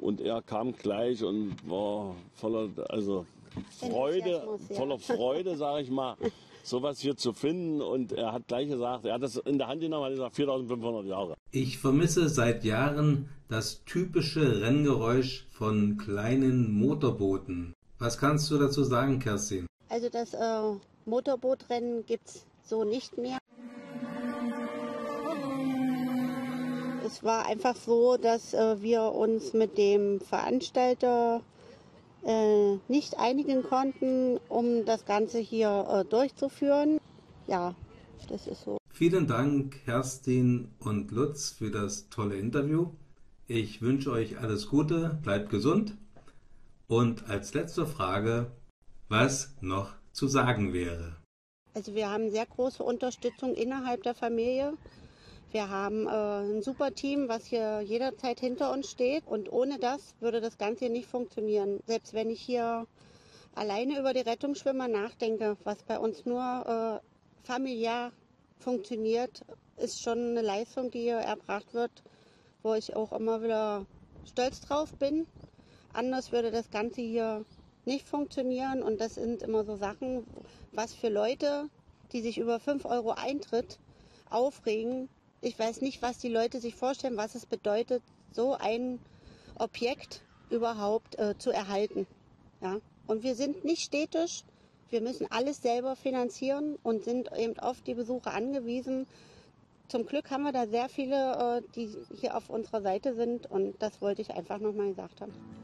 Und er kam gleich und war voller Freude, ja. voller Freude, sage ich mal, sowas hier zu finden. Und er hat gleich gesagt, er hat das in der Hand genommen, hat gesagt 4500 Jahre. Ich vermisse seit Jahren das typische Renngeräusch von kleinen Motorbooten. Was kannst du dazu sagen, Kerstin? Also das Motorbootrennen gibt es so nicht mehr. Es war einfach so, dass wir uns mit dem Veranstalter nicht einigen konnten, um das Ganze hier durchzuführen. Ja, das ist so. Vielen Dank, Kerstin und Lutz, für das tolle Interview. Ich wünsche euch alles Gute, bleibt gesund. Und als letzte Frage, was noch zu sagen wäre? Also wir haben sehr große Unterstützung innerhalb der Familie. Wir haben ein super Team, was hier jederzeit hinter uns steht. Und ohne das würde das Ganze hier nicht funktionieren. Selbst wenn ich hier alleine über die Rettungsschwimmer nachdenke, was bei uns nur familiär funktioniert, ist schon eine Leistung, die hier erbracht wird, wo ich auch immer wieder stolz drauf bin. Anders würde das Ganze hier nicht funktionieren. Und das sind immer so Sachen, was für Leute, die sich über 5 Euro Eintritt aufregen. Ich weiß nicht, was die Leute sich vorstellen, was es bedeutet, so ein Objekt überhaupt zu erhalten. Ja? Und wir sind nicht städtisch, wir müssen alles selber finanzieren und sind eben auf die Besucher angewiesen. Zum Glück haben wir da sehr viele, die hier auf unserer Seite sind und das wollte ich einfach nochmal gesagt haben.